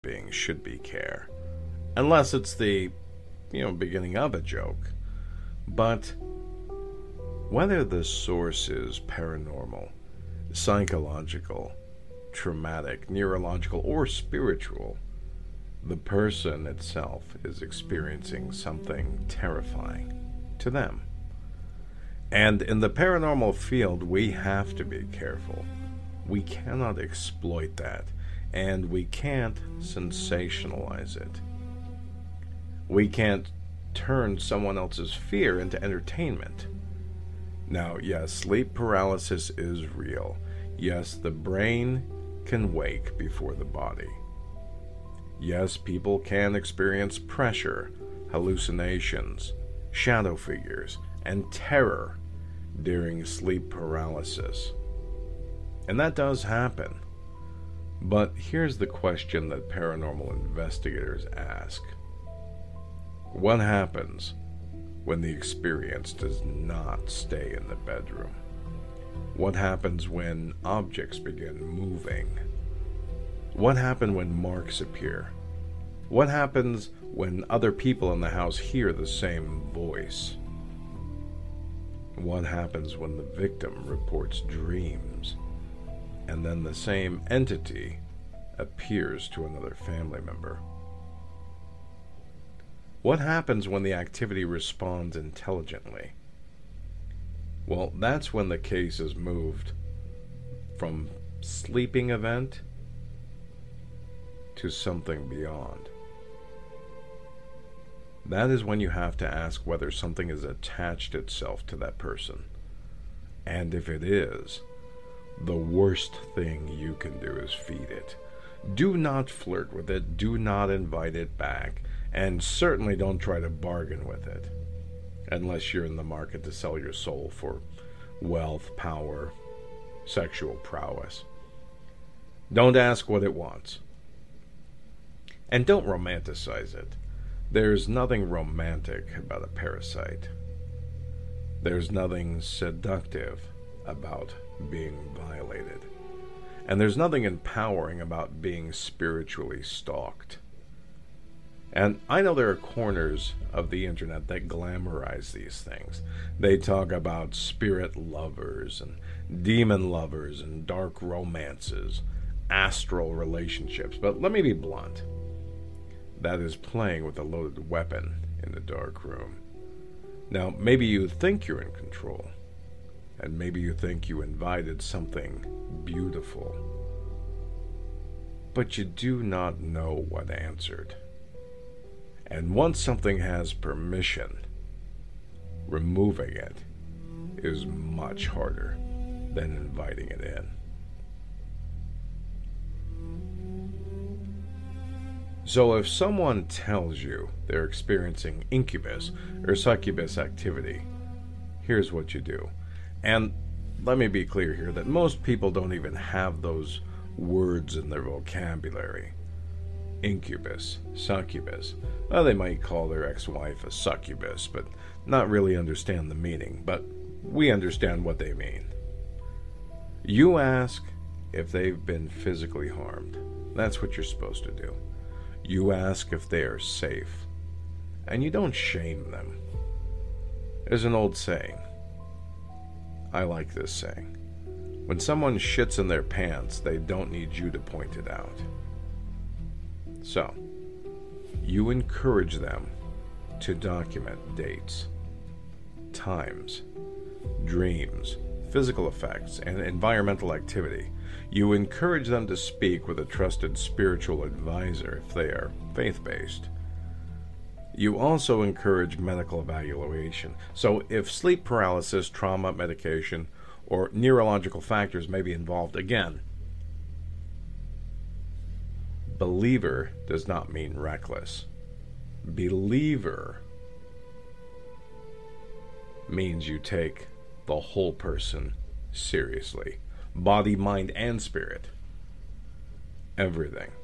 being should be care. Unless it's the, beginning of a joke. But whether the source is paranormal, psychological, traumatic, neurological, or spiritual, the person itself is experiencing something terrifying to them. And in the paranormal field, we have to be careful. We cannot exploit that, and we can't sensationalize it. We can't turn someone else's fear into entertainment. Now, yes, sleep paralysis is real. Yes, the brain can wake before the body. Yes, people can experience pressure, hallucinations, shadow figures, and terror during sleep paralysis. And that does happen. But here's the question that paranormal investigators ask. What happens when the experience does not stay in the bedroom? What happens when objects begin moving? What happens when marks appear? What happens when other people in the house hear the same voice? What happens when the victim reports dreams, and then the same entity appears to another family member? What happens when the activity responds intelligently? Well, that's when the case is moved from sleeping event to something beyond. That is when you have to ask whether something has attached itself to that person. And if it is, the worst thing you can do is feed it. Do not flirt with it, do not invite it back, and certainly don't try to bargain with it, unless you're in the market to sell your soul for wealth, power, sexual prowess. Don't ask what it wants. And don't romanticize it. There's nothing romantic about a parasite. There's nothing seductive about being violated. And there's nothing empowering about being spiritually stalked. And I know there are corners of the internet that glamorize these things. They talk about spirit lovers and demon lovers and dark romances, astral relationships. But let me be blunt. That is playing with a loaded weapon in the dark room. Now, maybe you think you're in control, and maybe you think you invited something beautiful, but you do not know what answered. And once something has permission, removing it is much harder than inviting it in. So if someone tells you they're experiencing incubus or succubus activity, here's what you do. And let me be clear here that most people don't even have those words in their vocabulary. Incubus, succubus. Well, they might call their ex-wife a succubus, but not really understand the meaning. But we understand what they mean. You ask if they've been physically harmed. That's what you're supposed to do. You ask if they are safe. And you don't shame them. There's an old saying. I like this saying. When someone shits in their pants, they don't need you to point it out. So, you encourage them to document dates, times, dreams, physical effects, and environmental activity. You encourage them to speak with a trusted spiritual advisor if they are faith-based. You also encourage medical evaluation. So if sleep paralysis, trauma, medication, or neurological factors may be involved, again, believer does not mean reckless. Believer means you take the whole person seriously. Body, mind, and spirit. Everything.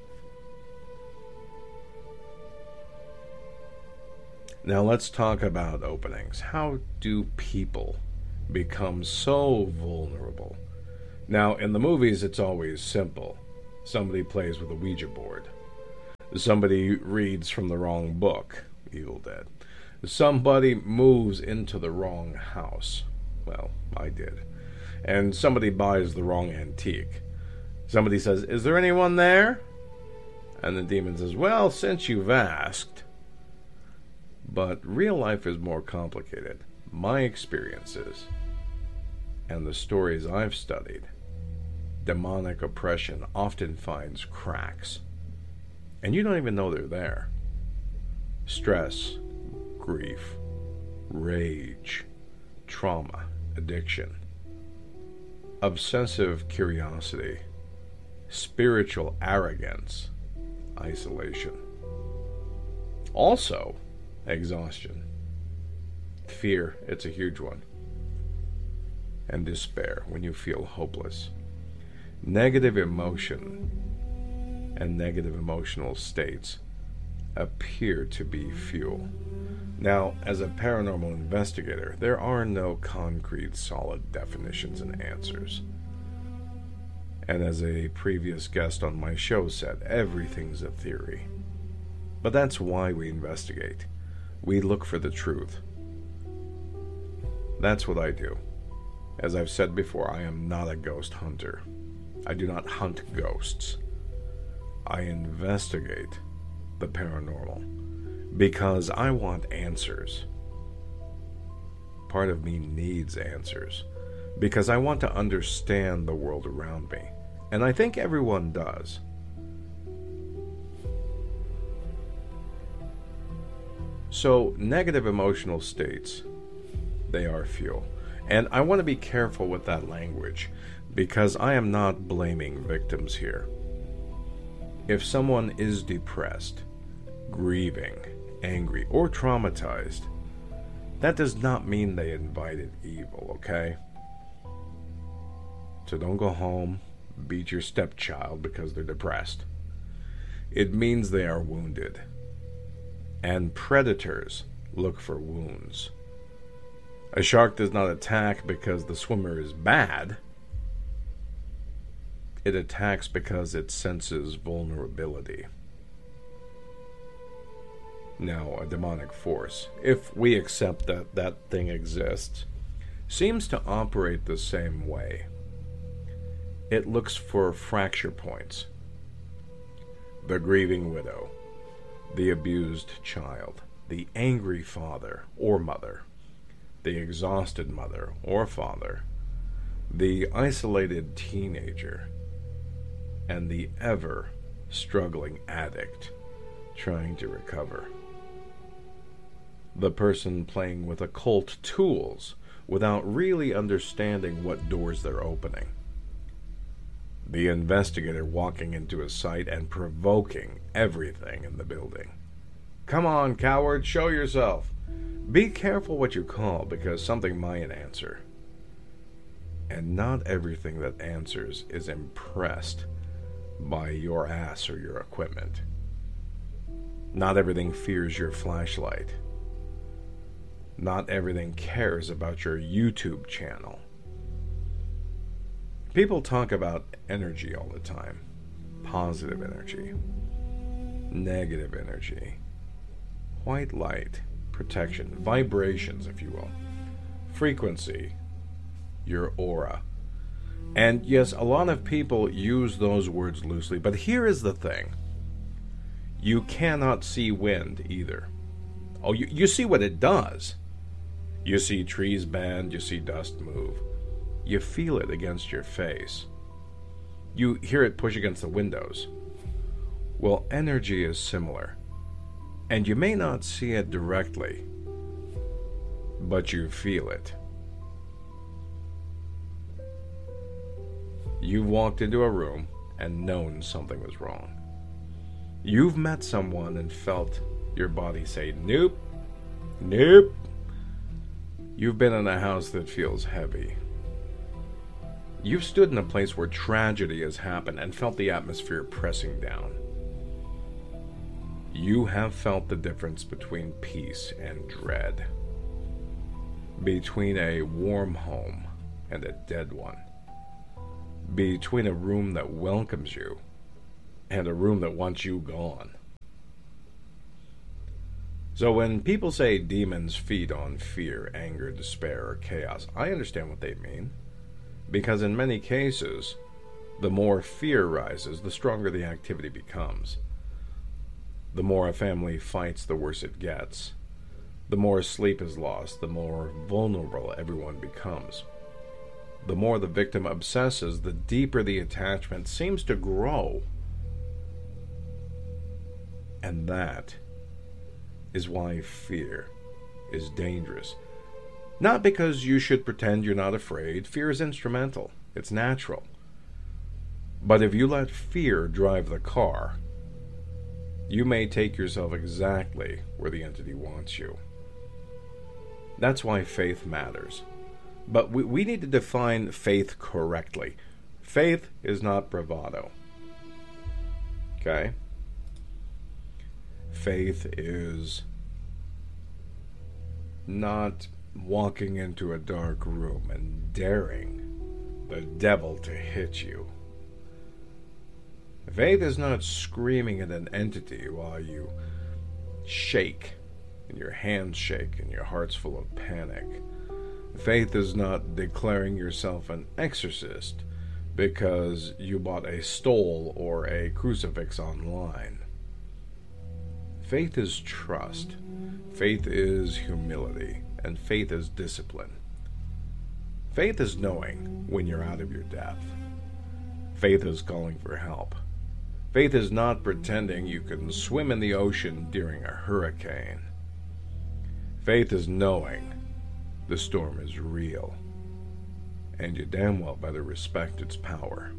Now let's talk about openings. How do people become so vulnerable? Now, in the movies, it's always simple. Somebody plays with a Ouija board. Somebody reads from the wrong book, Evil Dead. Somebody moves into the wrong house. Well, I did. And somebody buys the wrong antique. Somebody says, "Is there anyone there?" And the demon says, "Well, since you've asked." But real life is more complicated. My experiences and the stories I've studied, demonic oppression often finds cracks. And you don't even know they're there. Stress, grief, rage, trauma, addiction, obsessive curiosity, spiritual arrogance, isolation. Also, exhaustion. Fear, it's a huge one. And despair, when you feel hopeless. Negative emotion and negative emotional states appear to be fuel. Now, as a paranormal investigator, there are no concrete, solid definitions and answers. And as a previous guest on my show said, everything's a theory. But that's why we investigate. We look for the truth. That's what I do. As I've said before, I am not a ghost hunter. I do not hunt ghosts. I investigate the paranormal because I want answers. Part of me needs answers because I want to understand the world around me. And I think everyone does. So, negative emotional states, they are fuel. And I want to be careful with that language because I am not blaming victims here. If someone is depressed, grieving, angry, or traumatized, that does not mean they invited evil, okay? So don't go home, beat your stepchild because they're depressed. It means they are wounded. And predators look for wounds. A shark does not attack because the swimmer is bad. It attacks because it senses vulnerability. Now, a demonic force, if we accept that that thing exists, seems to operate the same way. It looks for fracture points. The grieving widow, the abused child, the angry father or mother, the exhausted mother or father, the isolated teenager, and the ever-struggling addict trying to recover. The person playing with occult tools without really understanding what doors they're opening. The investigator walking into a site and provoking everything in the building. Come on, coward, show yourself. Be careful what you call, because something might answer. And not everything that answers is impressed by your ass or your equipment. Not everything fears your flashlight. Not everything cares about your YouTube channel. People talk about energy all the time. Positive energy. Negative energy. White light. Protection. Vibrations, if you will. Frequency. Your aura. And yes, a lot of people use those words loosely, but here is the thing. You cannot see wind either. Oh, you see what it does. You see trees bend, you see dust move. You feel it against your face. You hear it push against the windows. Well, energy is similar. And you may not see it directly, but you feel it. You've walked into a room and known something was wrong. You've met someone and felt your body say, nope, nope. You've been in a house that feels heavy. You've stood in a place where tragedy has happened and felt the atmosphere pressing down. You have felt the difference between peace and dread, between a warm home and a dead one, between a room that welcomes you and a room that wants you gone. So when people say demons feed on fear, anger, despair, or chaos, I understand what they mean. Because in many cases, the more fear rises, the stronger the activity becomes. The more a family fights, the worse it gets. The more sleep is lost, the more vulnerable everyone becomes. The more the victim obsesses, the deeper the attachment seems to grow. And that is why fear is dangerous. Not because you should pretend you're not afraid. Fear is instrumental. It's natural. But if you let fear drive the car, you may take yourself exactly where the entity wants you. That's why faith matters. But we need to define faith correctly. Faith is not bravado. Okay? Faith is not walking into a dark room and daring the devil to hit you. Faith is not screaming at an entity while you shake, and your hands shake, and your heart's full of panic. Faith is not declaring yourself an exorcist because you bought a stole or a crucifix online. Faith is trust. Faith is humility. And faith is discipline. Faith is knowing when you're out of your depth. Faith is calling for help. Faith is not pretending you can swim in the ocean during a hurricane. Faith is knowing the storm is real, and you damn well better respect its power.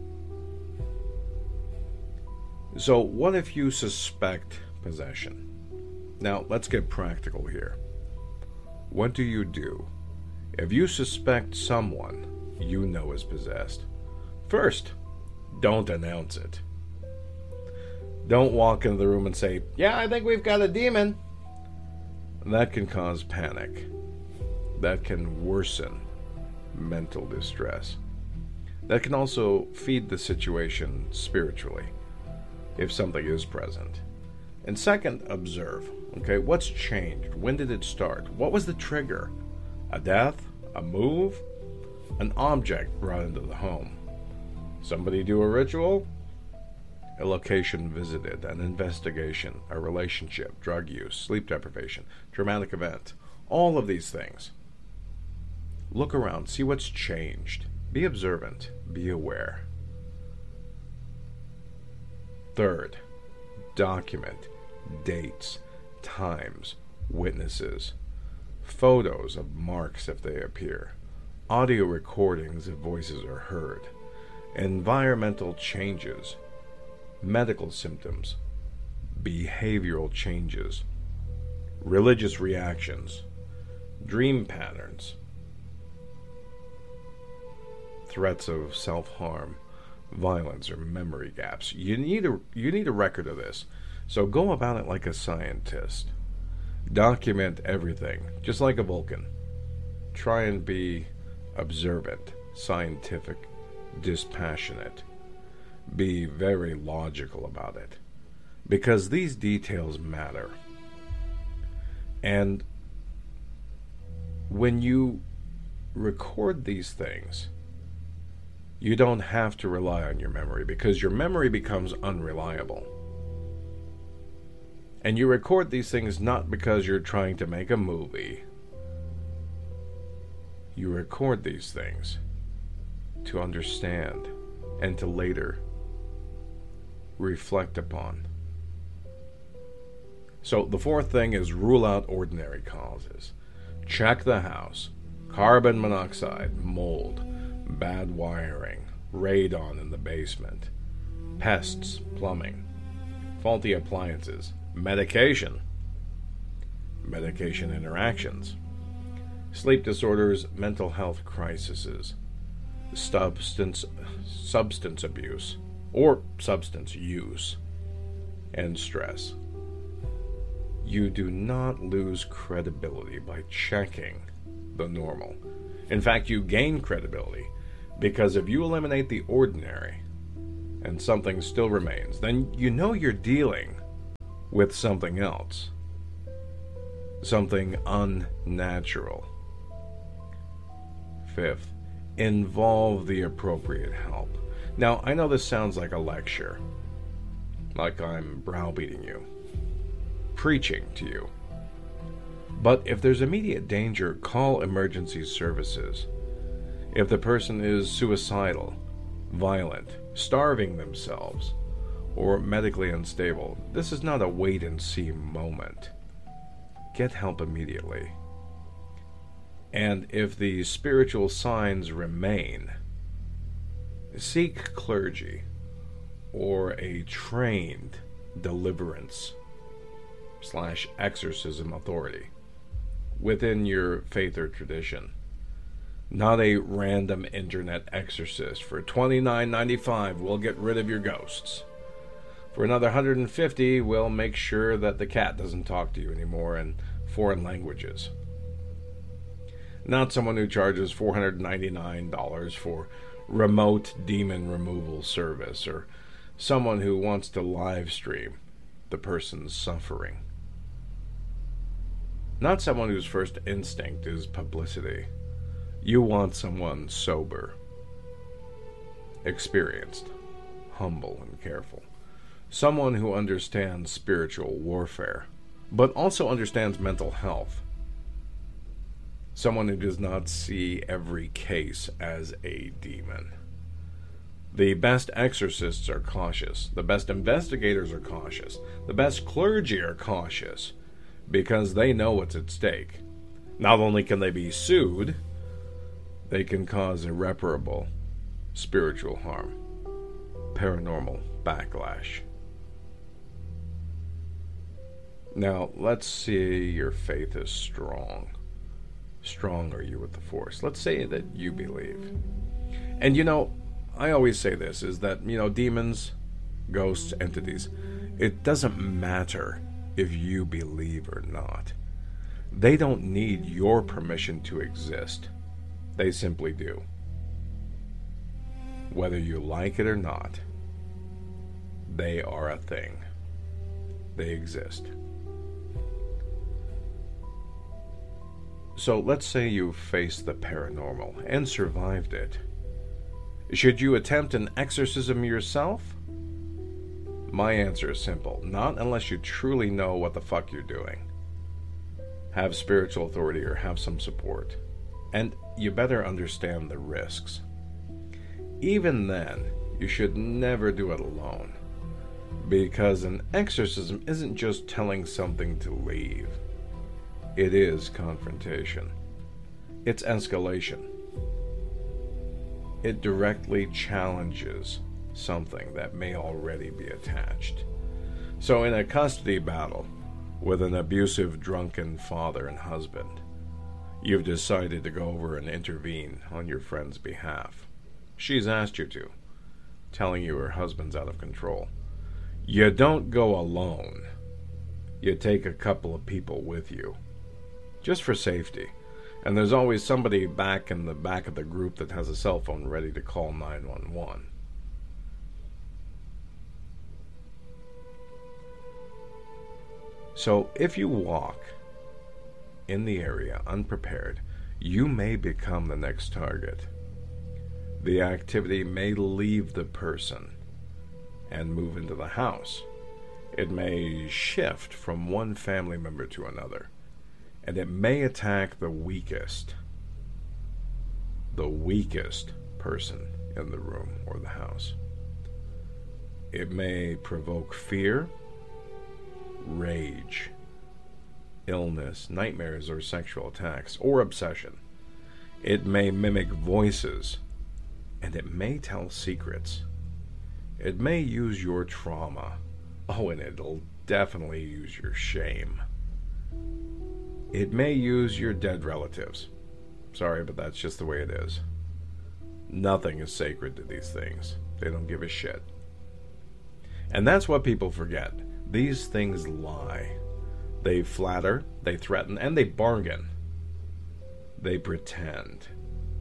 So what if you suspect possession? Now, let's get practical here. What do you do if you suspect someone you know is possessed? First, don't announce it. Don't walk into the room and say, "Yeah, I think we've got a demon." That can cause panic. That can worsen mental distress. That can also feed the situation spiritually, if something is present. And second, observe. Okay, what's changed? When did it start? What was the trigger? A death? A move? An object brought into the home? Somebody do a ritual? A location visited, an investigation, a relationship, drug use, sleep deprivation, traumatic event. All of these things. Look around, see what's changed. Be observant, be aware. Third, document dates, times, witnesses, photos of marks if they appear, audio recordings if voices are heard, environmental changes, medical symptoms, behavioral changes, religious reactions, dream patterns, threats of self-harm, violence, or memory gaps. You need a record of this. So go about it like a scientist. Document everything, just like a Vulcan. Try and be observant, scientific, dispassionate. Be very logical about it. Because these details matter. And when you record these things, you don't have to rely on your memory, because your memory becomes unreliable. And you record these things not because you're trying to make a movie. You record these things to understand and to later reflect upon. So the fourth thing is rule out ordinary causes. Check the house. Carbon monoxide, mold, bad wiring, radon in the basement, pests, plumbing, faulty appliances, medication interactions, sleep disorders, mental health crises, substance abuse or substance use, and stress. You do not lose credibility by checking the normal. In fact, you gain credibility, because if you eliminate the ordinary and something still remains, then you know you're dealing with something else. something unnatural. Fifth, involve the appropriate help. Now, I know this sounds like a lecture, like I'm browbeating you, preaching to you. But if there's immediate danger, call emergency services. If the person is suicidal, violent, starving themselves, or medically unstable, this is not a wait-and-see moment. Get help immediately. And if the spiritual signs remain, seek clergy or a trained deliverance/exorcism authority within your faith or tradition. Not a random internet exorcist. For $29.95, we'll get rid of your ghosts. For another $150, we'll make sure that the cat doesn't talk to you anymore in foreign languages. Not someone who charges $499 for remote demon removal service, or someone who wants to live stream the person's suffering. Not someone whose first instinct is publicity. You want someone sober, experienced, humble, and careful. Someone who understands spiritual warfare, but also understands mental health. Someone who does not see every case as a demon. The best exorcists are cautious. The best investigators are cautious. The best clergy are cautious because they know what's at stake. Not only can they be sued, they can cause irreparable spiritual harm, paranormal backlash. Now, let's say your faith is strong. Strong are you with the Force? Let's say that you believe. And I always say this, is that, demons, ghosts, entities, it doesn't matter if you believe or not. They don't need your permission to exist. They simply do. Whether you like it or not, they are a thing. They exist. So let's say you faced the paranormal and survived it. Should you attempt an exorcism yourself? My answer is simple. Not unless you truly know what the fuck you're doing. Have spiritual authority or have some support. And you better understand the risks. Even then, you should never do it alone. Because an exorcism isn't just telling something to leave. It is confrontation. It's escalation. It directly challenges something that may already be attached. So in a custody battle with an abusive, drunken father and husband, you've decided to go over and intervene on your friend's behalf. She's asked you to, telling you her husband's out of control. You don't go alone. You take a couple of people with you, just for safety. And there's always somebody back in the back of the group that has a cell phone ready to call 911. So if you walk in the area unprepared, you may become the next target. The activity may leave the person and move into the house. It may shift from one family member to another. And it may attack the weakest person in the room or the house. It may provoke fear, rage, illness, nightmares, or sexual attacks, or obsession. It may mimic voices, and it may tell secrets. It may use your trauma. Oh, and it'll definitely use your shame. It may use your dead relatives. Sorry, but that's just the way it is. Nothing is sacred to these things. They don't give a shit. And that's what people forget. These things lie. They flatter, they threaten, and they bargain. They pretend.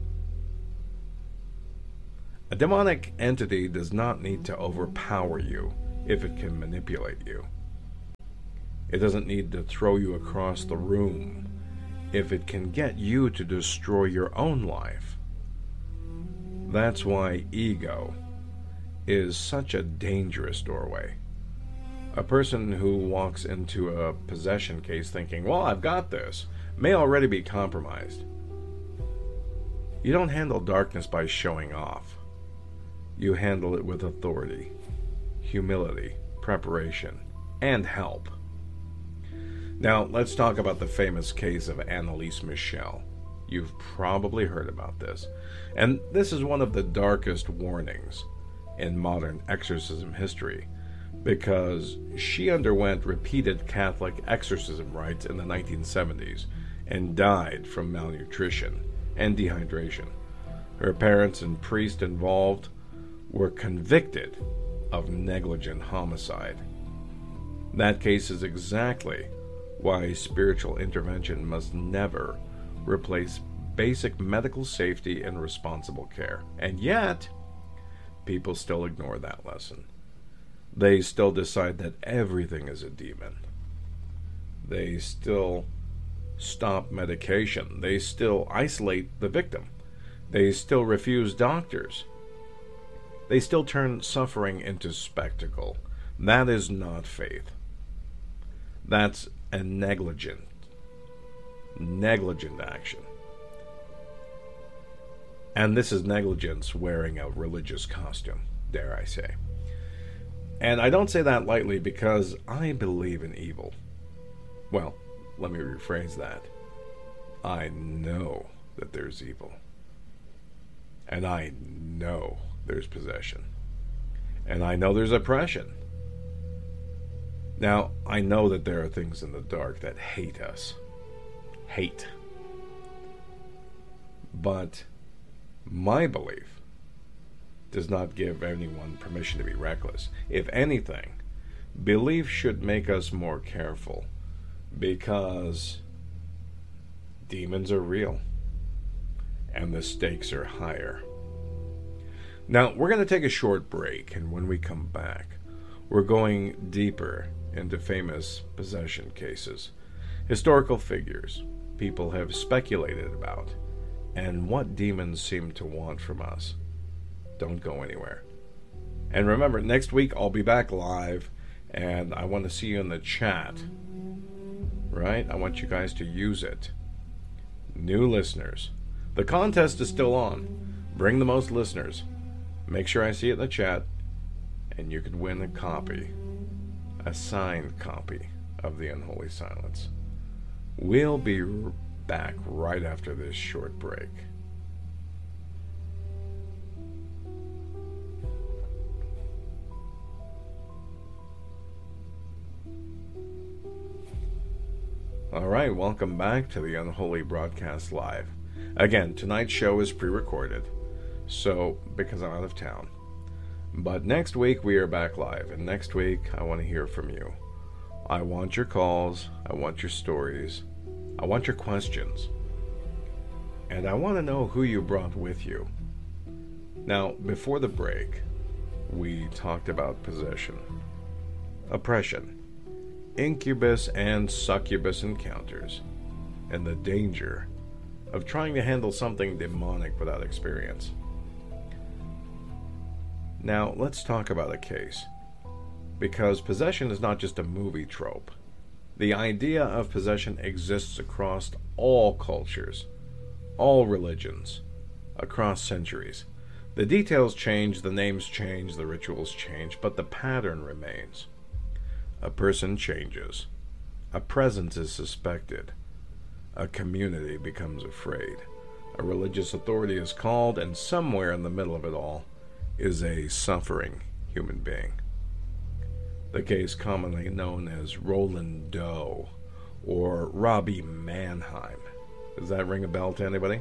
A demonic entity does not need to overpower you if it can manipulate you. It doesn't need to throw you across the room if it can get you to destroy your own life. That's why ego is such a dangerous doorway. A person who walks into a possession case thinking, well, I've got this, may already be compromised. You don't handle darkness by showing off. You handle it with authority, humility, preparation, and help. Now, let's talk about the famous case of Anneliese Michel. You've probably heard about this. And this is one of the darkest warnings in modern exorcism history, because she underwent repeated Catholic exorcism rites in the 1970s and died from malnutrition and dehydration. Her parents and priest involved were convicted of negligent homicide. That case is exactly why spiritual intervention must never replace basic medical safety and responsible care. And yet, people still ignore that lesson. They still decide that everything is a demon. They still stop medication. They still isolate the victim. They still refuse doctors. They still turn suffering into spectacle. That is not faith. That's a negligent action. And this is negligence wearing a religious costume, dare I say. And I don't say that lightly because I believe in evil. Well, let me rephrase that. I know that there's evil. And I know there's possession. And I know there's oppression. Now, I know that there are things in the dark that hate us. Hate. But my belief does not give anyone permission to be reckless. If anything, belief should make us more careful, because demons are real and the stakes are higher. Now, we're going to take a short break, and when we come back, we're going deeper into famous possession cases, historical figures people have speculated about, and what demons seem to want from us. Don't go anywhere. And remember, next week I'll be back live, and I want to see you in the chat. Right? I want you guys to use it. New listeners. The contest is still on. Bring the most listeners. Make sure I see it in the chat, and you could win a copy, a signed copy of The Unholy Silence. We'll be back right after this short break. Alright, welcome back to the Unholy Broadcast Live. Again, tonight's show is pre-recorded, so because I'm out of town. But next week we are back live, and next week I want to hear from you. I want your calls, I want your stories, I want your questions, and I want to know who you brought with you. Now, before the break, we talked about possession, oppression, incubus and succubus encounters, and the danger of trying to handle something demonic without experience. Now, let's talk about a case, because possession is not just a movie trope. The idea of possession exists across all cultures, all religions, across centuries. The details change, the names change, the rituals change, but the pattern remains. A person changes. A presence is suspected. A community becomes afraid. A religious authority is called, and somewhere in the middle of it all is a suffering human being. The case commonly known as Roland Doe or Robbie Mannheim. Does that ring a bell to anybody?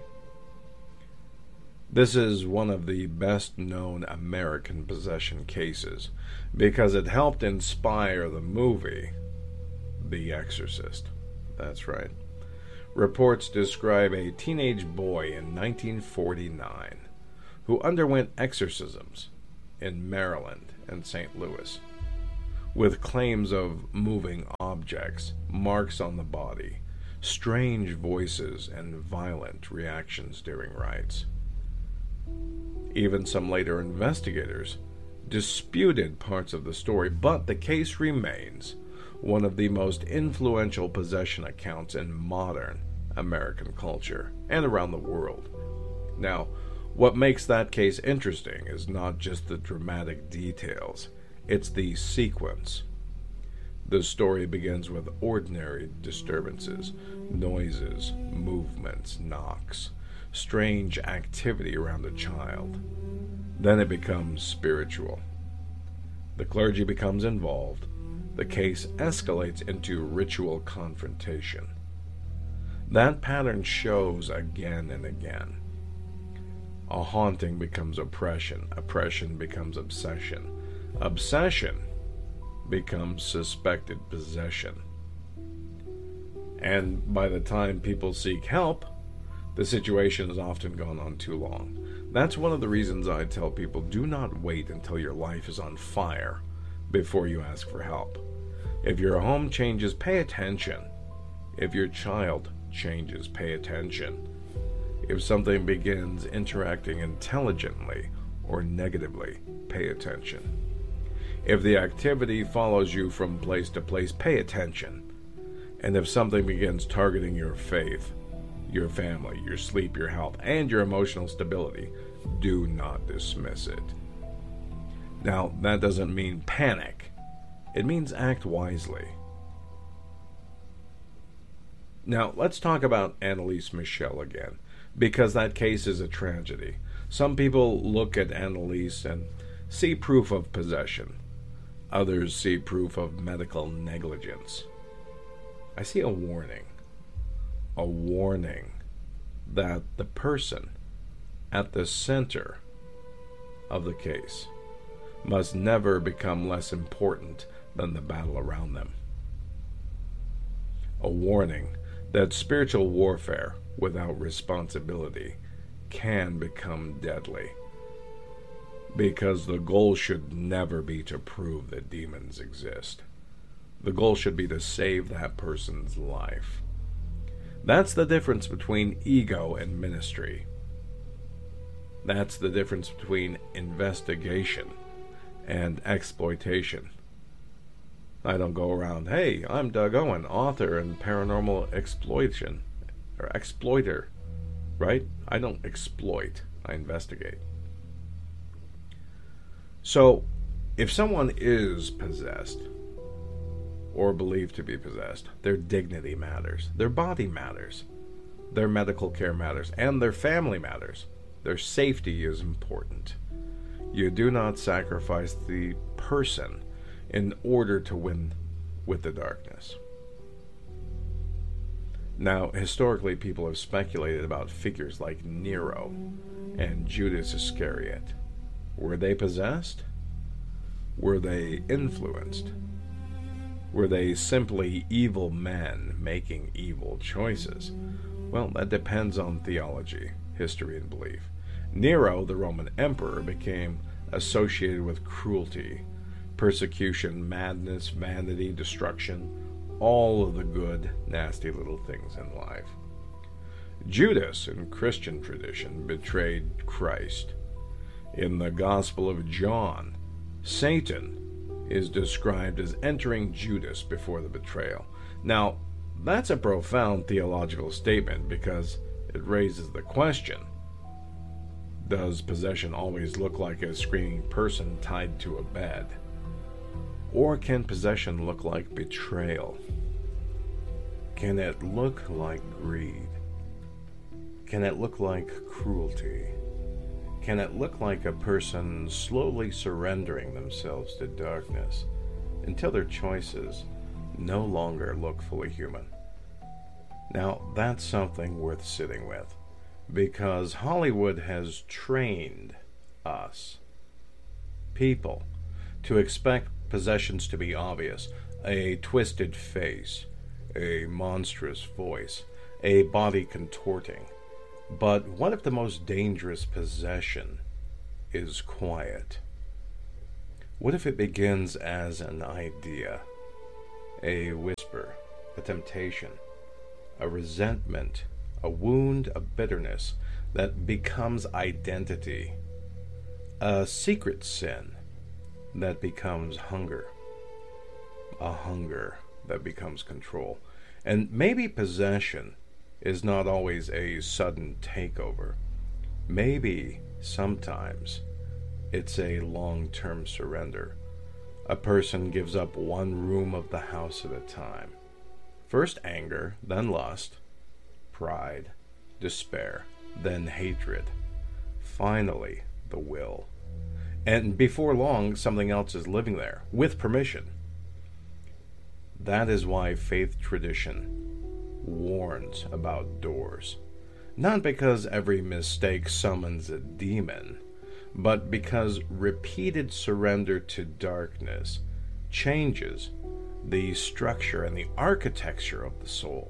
This is one of the best-known American possession cases because it helped inspire the movie The Exorcist. That's right. Reports describe a teenage boy in 1949 who underwent exorcisms in Maryland and St. Louis. with claims of moving objects, marks on the body, strange voices, and violent reactions during rites. Even some later investigators disputed parts of the story, but the case remains one of the most influential possession accounts in modern American culture and around the world. Now, what makes that case interesting is not just the dramatic details, it's the sequence. The story begins with ordinary disturbances, noises, movements, knocks, strange activity around a child. Then it becomes spiritual. The clergy becomes involved. The case escalates into ritual confrontation. That pattern shows again and again. A haunting becomes oppression. Oppression becomes obsession. Obsession becomes suspected possession. And by the time people seek help, the situation has often gone on too long. That's one of the reasons I tell people, do not wait until your life is on fire before you ask for help. If your home changes, pay attention. If your child changes, pay attention. If something begins interacting intelligently or negatively, pay attention. If the activity follows you from place to place, pay attention. And if something begins targeting your faith, your family, your sleep, your health, and your emotional stability, do not dismiss it. Now, that doesn't mean panic. It means act wisely. Now, let's talk about Annalise Michel again, because that case is a tragedy. Some people look at Annalise and see proof of possession. Others see proof of medical negligence. I see a warning that the person at the center of the case must never become less important than the battle around them. A warning that spiritual warfare without responsibility can become deadly, because the goal should never be to prove that demons exist. The goal should be to save that person's life. That's the difference between ego and ministry. That's the difference between investigation and exploitation. I don't go around, hey, I'm Doug Owen, author and paranormal exploiter, right? I don't exploit, I investigate. So, if someone is possessed, or believed to be possessed, their dignity matters, their body matters, their medical care matters, and their family matters. Their safety is important. You do not sacrifice the person in order to win with the darkness. Now, historically, people have speculated about figures like Nero and Judas Iscariot. Were they possessed? Were they influenced? Were they simply evil men making evil choices? Well, that depends on theology, history, and belief. Nero, the Roman emperor, became associated with cruelty, persecution, madness, vanity, destruction, all of the good, nasty little things in life. Judas, in Christian tradition, betrayed Christ. In the Gospel of John, Satan is described as entering Judas before the betrayal. Now, that's a profound theological statement because it raises the question, does possession always look like a screaming person tied to a bed? Or can possession look like betrayal? Can it look like greed? Can it look like cruelty? Can it look like a person slowly surrendering themselves to darkness until their choices no longer look fully human? Now, that's something worth sitting with, because Hollywood has trained us, people, to expect possessions to be obvious: a twisted face, a monstrous voice, a body contorting. But what if the most dangerous possession is quiet? What if it begins as an idea, a whisper, a temptation, a resentment, a wound, a bitterness that becomes identity, a secret sin that becomes hunger, a hunger that becomes control, and maybe possession is not always a sudden takeover. Maybe sometimes it's a long-term surrender. A person gives up one room of the house at a time. First anger, then lust, pride, despair, then hatred, finally the will. And before long, something else is living there, with permission. That is why faith tradition warns about doors. Not because every mistake summons a demon, but because repeated surrender to darkness changes the structure and the architecture of the soul.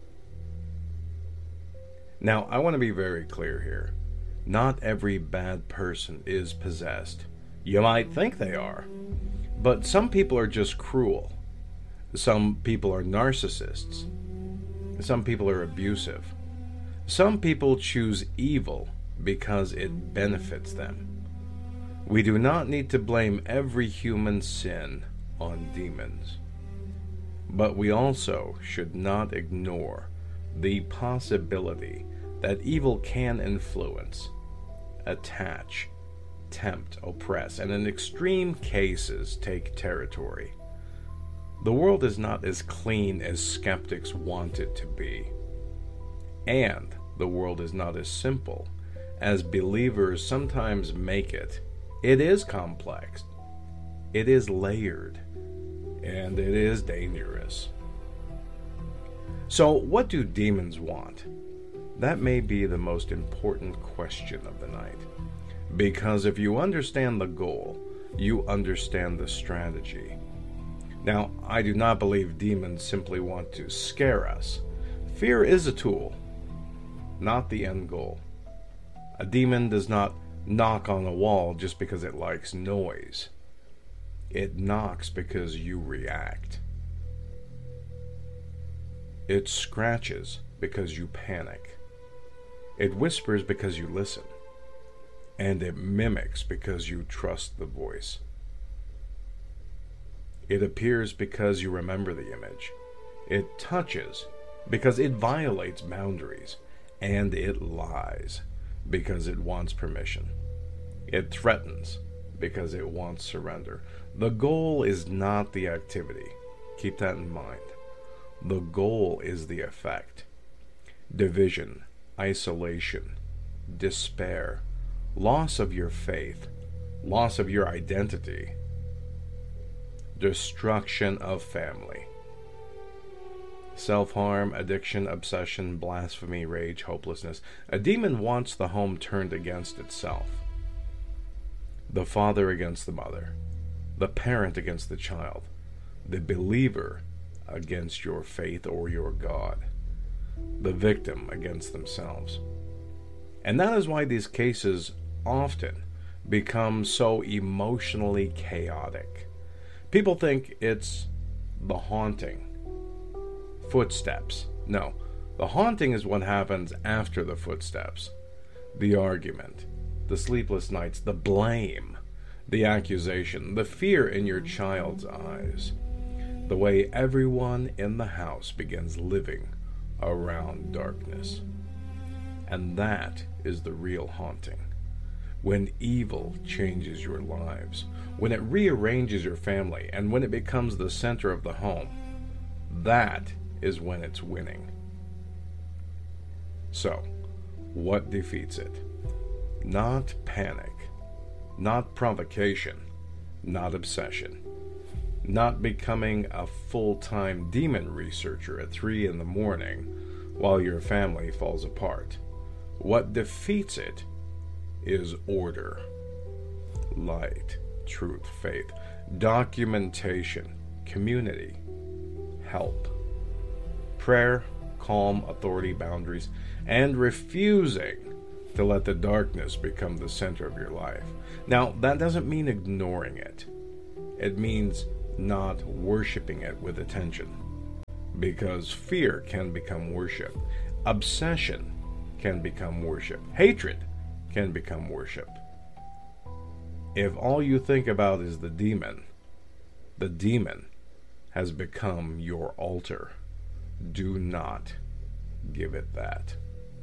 Now, I want to be very clear here. Not every bad person is possessed. You might think they are, but some people are just cruel. Some people are narcissists. Some people are abusive. Some people choose evil because it benefits them. We do not need to blame every human sin on demons. But we also should not ignore the possibility that evil can influence, attach, tempt, oppress, and in extreme cases take territory. The world is not as clean as skeptics want it to be. And the world is not as simple as believers sometimes make it. It is complex. It is layered. And it is dangerous. So, what do demons want? That may be the most important question of the night. Because if you understand the goal, you understand the strategy. Now, I do not believe demons simply want to scare us. Fear is a tool, not the end goal. A demon does not knock on a wall just because it likes noise. It knocks because you react. It scratches because you panic. It whispers because you listen. And it mimics because you trust the voice. It appears because you remember the image. It touches because it violates boundaries. And it lies because it wants permission. It threatens because it wants surrender. The goal is not the activity. Keep that in mind. The goal is the effect. Division, isolation, despair, loss of your faith, loss of your identity, destruction of family, self-harm, addiction, obsession, blasphemy, rage, hopelessness. A demon wants the home turned against itself. The father against the mother, the parent against the child, the believer against your faith or your God, the victim against themselves. And that is why these cases often become so emotionally chaotic. People think it's the haunting, footsteps. No, the haunting is what happens after the footsteps. The argument, the sleepless nights, the blame, the accusation, the fear in your child's eyes, the way everyone in the house begins living around darkness. And that is the real haunting. When evil changes your lives, when it rearranges your family, and when it becomes the center of the home, that is when it's winning. So, what defeats it? Not panic, not provocation, not obsession, not becoming a full-time demon researcher at 3 in the morning while your family falls apart. What defeats it is order, light, truth, faith, documentation, community, help, prayer, calm, authority, boundaries, and refusing to let the darkness become the center of your life. Now, that doesn't mean ignoring it. It means not worshiping it with attention. Because fear can become worship. Obsession can become worship. Hatred can become worship. If all you think about is the demon has become your altar. Do not give it that.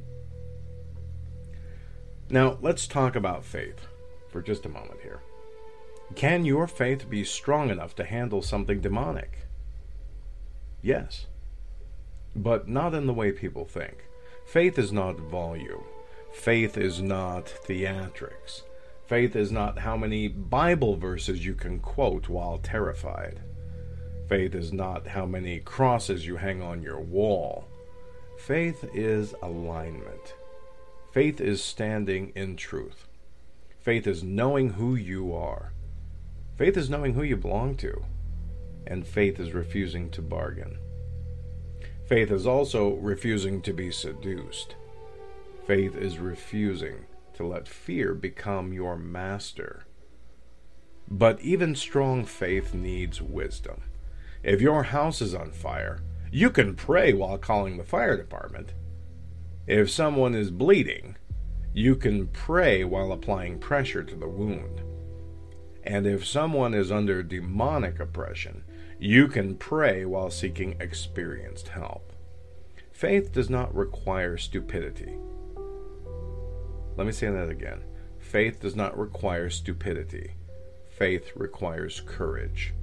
Now, let's talk about faith for just a moment here. Can your faith be strong enough to handle something demonic? Yes, but not in the way people think. Faith is not volume. Faith is not theatrics. Faith is not how many Bible verses you can quote while terrified. Faith is not how many crosses you hang on your wall. Faith is alignment. Faith is standing in truth. Faith is knowing who you are. Faith is knowing who you belong to. And faith is refusing to bargain. Faith is also refusing to be seduced. Faith is refusing to let fear become your master. But even strong faith needs wisdom. If your house is on fire, you can pray while calling the fire department. If someone is bleeding, you can pray while applying pressure to the wound. And if someone is under demonic oppression, you can pray while seeking experienced help. Faith does not require stupidity. Let me say that again. Faith does not require stupidity. Faith requires courage.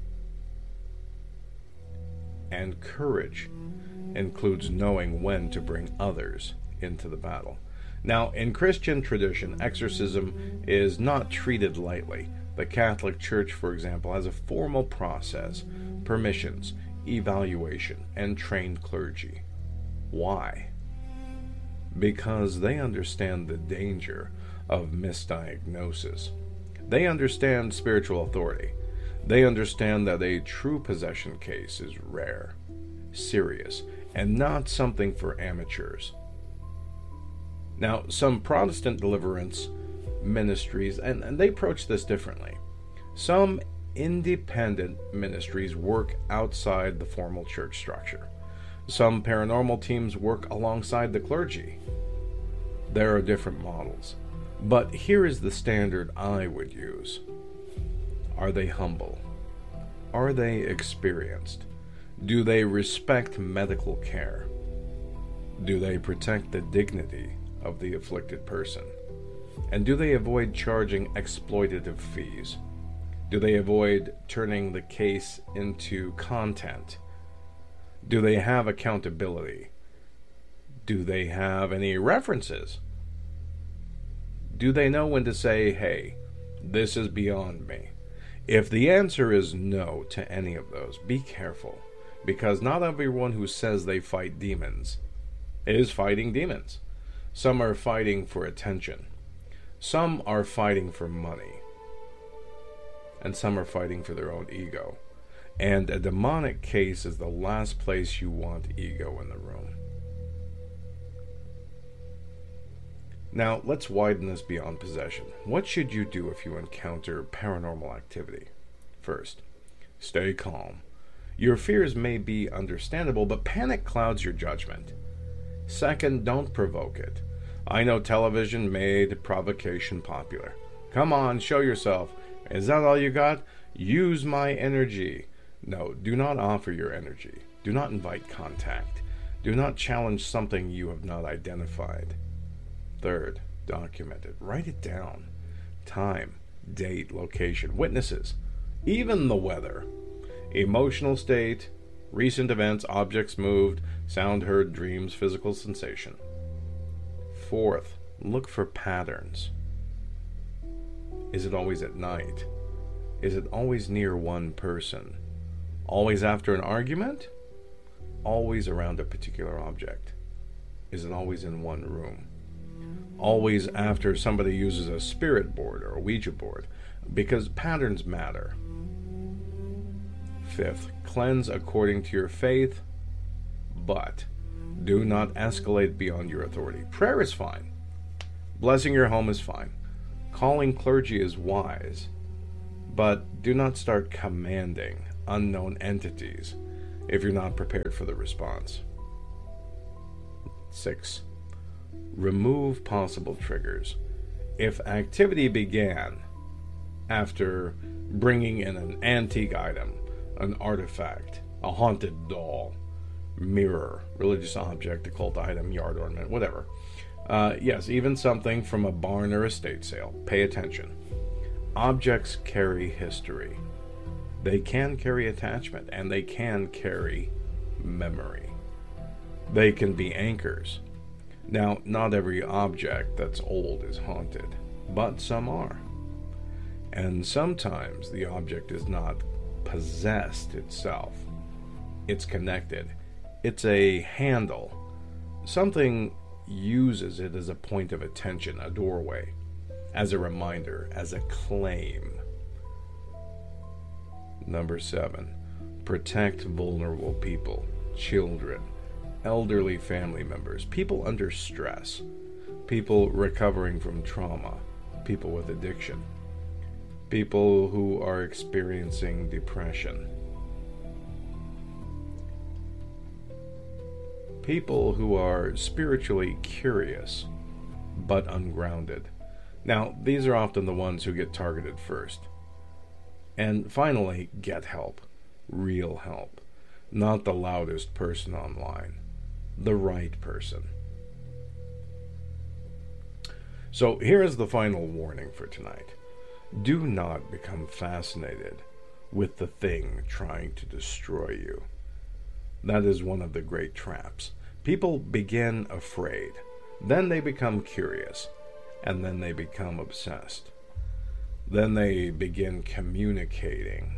And courage includes knowing when to bring others into the battle. Now, in Christian tradition, exorcism is not treated lightly. The Catholic Church, for example, has a formal process, permissions, evaluation, and trained clergy. Why? Because they understand the danger of misdiagnosis. They understand spiritual authority. They understand that a true possession case is rare, serious, and not something for amateurs. Now, some Protestant deliverance ministries, and they approach this differently. Some independent ministries work outside the formal church structure. Some paranormal teams work alongside the clergy. There are different models, but here is the standard I would use. Are they humble? Are they experienced? Do they respect medical care? Do they protect the dignity of the afflicted person? And do they avoid charging exploitative fees? Do they avoid turning the case into content? Do they have accountability? Do they have any references? Do they know when to say, hey, this is beyond me? If the answer is no to any of those, be careful, because not everyone who says they fight demons is fighting demons. Some are fighting for attention. Some are fighting for money. And some are fighting for their own ego. And a demonic case is the last place you want ego in the room. Now, let's widen this beyond possession. What should you do if you encounter paranormal activity? First, stay calm. Your fears may be understandable, but panic clouds your judgment. Second, don't provoke it. I know television made provocation popular. Come on, show yourself. Is that all you got? Use my energy. No, do not offer your energy. Do not invite contact. Do not challenge something you have not identified. Third, document it. Write it down. Time, date, location, witnesses, even the weather, emotional state, recent events, objects moved, sound heard, dreams, physical sensation. Fourth, look for patterns. Is it always at night? Is it always near one person? Always after an argument? Always around a particular object? Is it always in one room? Always after somebody uses a spirit board or a Ouija board? Because patterns matter. Fifth, cleanse according to your faith, but do not escalate beyond your authority. Prayer is fine. Blessing your home is fine. Calling clergy is wise. but do not start commanding unknown entities if you're not prepared for the response. 6. Remove possible triggers. If activity began after bringing in an antique item, an artifact, a haunted doll, mirror, religious object, occult item, yard ornament, whatever. Yes, even something from a barn or estate sale. Pay attention. Objects carry history. They can carry attachment, and they can carry memory. They can be anchors. Now, not every object that's old is haunted, but some are. And sometimes the object is not possessed itself. It's connected. It's a handle. Something uses it as a point of attention, a doorway, as a reminder, as a claim. Number 7, protect vulnerable people, children, elderly family members, people under stress, people recovering from trauma, people with addiction, people who are experiencing depression, people who are spiritually curious but ungrounded. Now, these are often the ones who get targeted first. And finally, get help. Real help. Not the loudest person online. The right person. So here is the final warning for tonight. Do not become fascinated with the thing trying to destroy you. That is one of the great traps. People begin afraid, then they become curious, and then they become obsessed. Then they begin communicating.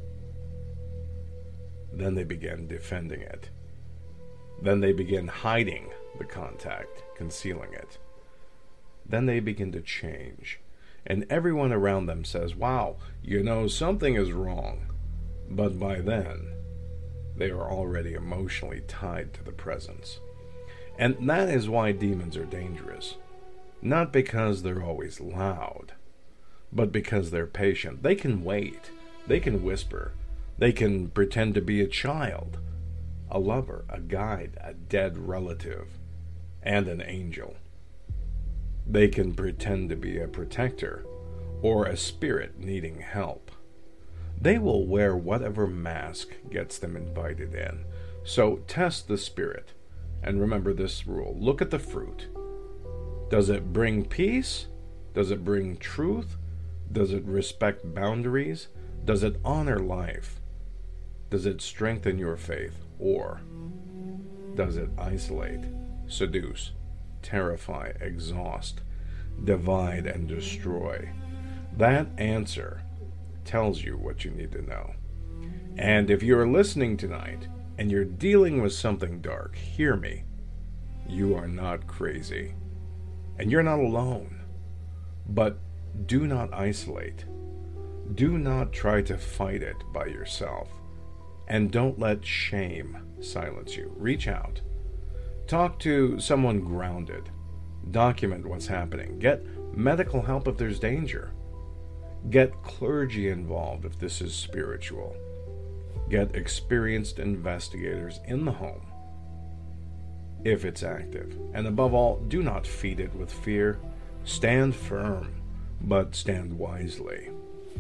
Then they begin defending it. Then they begin hiding the contact, concealing it. Then they begin to change. And everyone around them says, wow, something is wrong. But by then, they are already emotionally tied to the presence. And that is why demons are dangerous. Not because they're always loud, but because they're patient. They can wait. They can whisper. They can pretend to be a child, a lover, a guide, a dead relative, and an angel. They can pretend to be a protector or a spirit needing help. They will wear whatever mask gets them invited in. So test the spirit. And remember this rule. Look at the fruit. Does it bring peace? Does it bring truth? Does it respect boundaries? Does it honor life? Does it strengthen your faith? Or does it isolate, seduce, terrify, exhaust, divide, and destroy? That answer tells you what you need to know. And if you're listening tonight and you're dealing with something dark, hear me. You are not crazy. And you're not alone. But do not isolate. Do not try to fight it by yourself. And don't let shame silence you. Reach out. Talk to someone grounded. Document what's happening. Get medical help if there's danger. Get clergy involved if this is spiritual. Get experienced investigators in the home if it's active. And above all, do not feed it with fear. Stand firm, but stand wisely.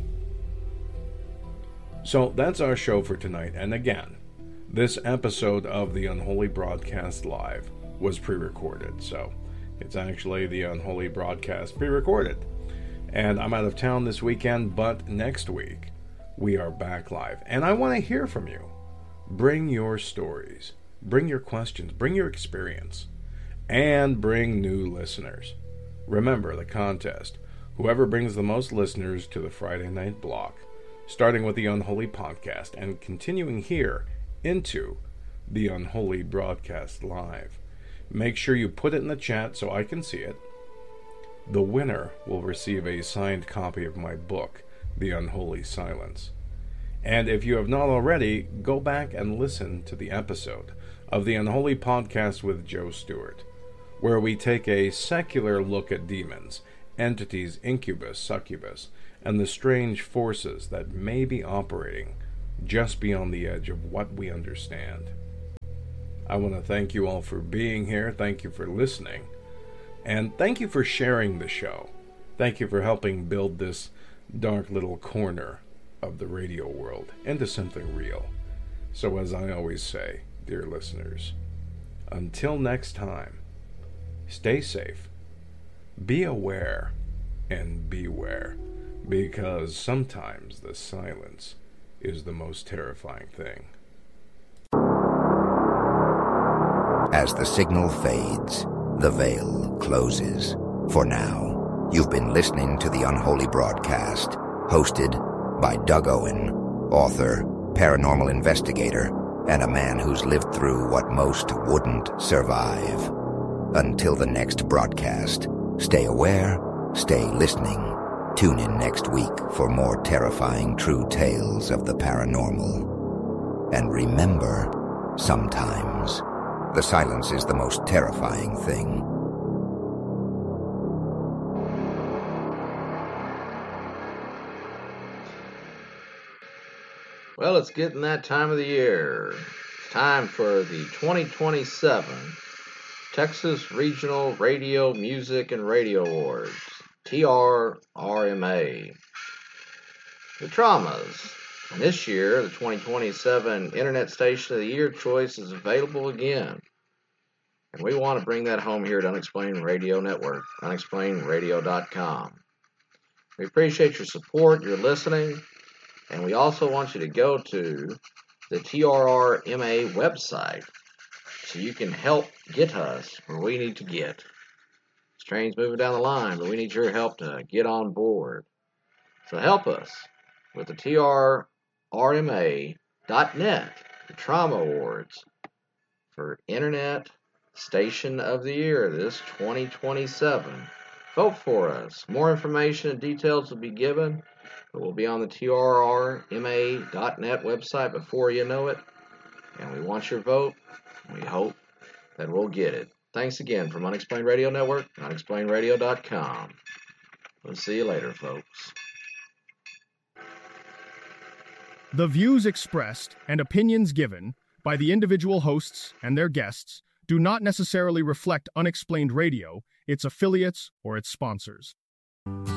So that's our show for tonight. And again, this episode of the Unholy Broadcast Live was pre-recorded. So it's actually the Unholy Broadcast pre-recorded. And I'm out of town this weekend, but next week we are back live. And I want to hear from you. Bring your stories. Bring your questions. Bring your experience. And bring new listeners. Remember the contest. Whoever brings the most listeners to the Friday night block, starting with the Unholy Podcast and continuing here into the Unholy Broadcast Live. Make sure you put it in the chat so I can see it. The winner will receive a signed copy of my book, The Unholy Silence. And if you have not already, go back and listen to the episode of the Unholy Podcast with Joe Stewart, where we take a secular look at demons, entities, incubus, succubus, and the strange forces that may be operating just beyond the edge of what we understand. I want to thank you all for being here. Thank you for listening. And thank you for sharing the show. Thank you for helping build this dark little corner of the radio world into something real. So as I always say, dear listeners, until next time, stay safe, be aware, and beware, because sometimes the silence is the most terrifying thing. As the signal fades, the veil closes. For now, you've been listening to The Unholy Broadcast, hosted by Doug Owen, author, paranormal investigator, and a man who's lived through what most wouldn't survive. Until the next broadcast, stay aware, stay listening. Tune in next week for more terrifying true tales of the paranormal. And remember, sometimes the silence is the most terrifying thing. Well, it's getting that time of the year. It's time for the 2027 Texas Regional Radio Music and Radio Awards, TRRMA. The Traumas. And this year, the 2027 Internet Station of the Year choice is available again. And we want to bring that home here at Unexplained Radio Network, unexplainedradio.com. We appreciate your support, your listening, and we also want you to go to the TRRMA website so you can help get us where we need to get. This train's moving down the line, but we need your help to get on board. So help us with the TRRMA.net, the Trauma Awards for Internet Station of the Year this 2027. Vote for us. More information and details will be given. It will be on the TRRMA.net website before you know it. And we want your vote. We hope that we'll get it. Thanks again from Unexplained Radio Network, unexplainedradio.com. We'll see you later, folks. The views expressed and opinions given by the individual hosts and their guests do not necessarily reflect Unexplained Radio, its affiliates, or its sponsors.